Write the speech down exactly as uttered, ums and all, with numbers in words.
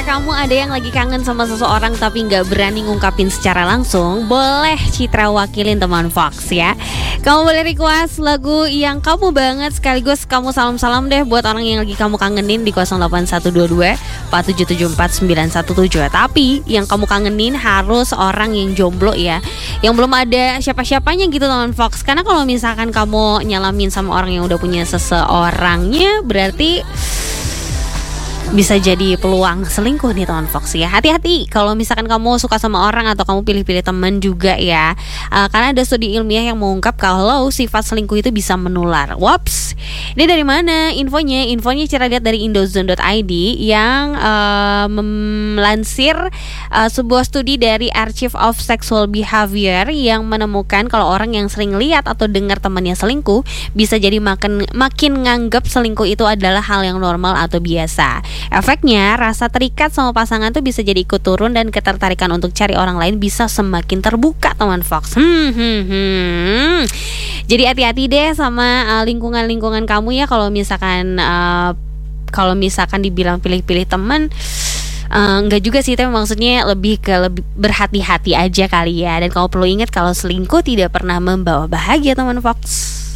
kamu ada yang lagi kangen sama seseorang tapi gak berani ngungkapin secara langsung, boleh Citra wakilin teman Fox ya. Kamu boleh request lagu yang kamu banget, sekaligus kamu salam-salam deh buat orang yang lagi kamu kangenin di nol delapan satu dua dua empat tujuh tujuh empat sembilan satu tujuh. Tapi yang kamu kangenin harus orang yang jomblo ya, yang belum ada siapa-siapanya gitu teman Fox. Karena kalau misalkan kamu nyalamin sama orang yang udah punya seseorangnya, berarti bisa jadi peluang selingkuh nih teman Fox ya. Hati-hati kalau misalkan kamu suka sama orang atau kamu pilih-pilih teman juga ya, uh, karena ada studi ilmiah yang mengungkap kalau sifat selingkuh itu bisa menular. Waps, ini dari mana infonya? Infonya cara lihat dari indozone dot i d yang uh, melansir uh, sebuah studi dari Archive of Sexual Behavior yang menemukan kalau orang yang sering lihat atau dengar temannya selingkuh bisa jadi makin makin nganggap selingkuh itu adalah hal yang normal atau biasa. Efeknya, rasa terikat sama pasangan tuh bisa jadi ikut turun dan ketertarikan untuk cari orang lain bisa semakin terbuka teman Fox. Hmm, hmm, hmm. Jadi hati-hati deh sama uh, lingkungan-lingkungan kamu ya. Kalau misalkan uh, kalau misalkan dibilang pilih-pilih teman, uh, enggak juga sih, tapi maksudnya lebih ke lebih berhati-hati aja kali ya. Dan kamu perlu ingat kalau selingkuh tidak pernah membawa bahagia teman Fox.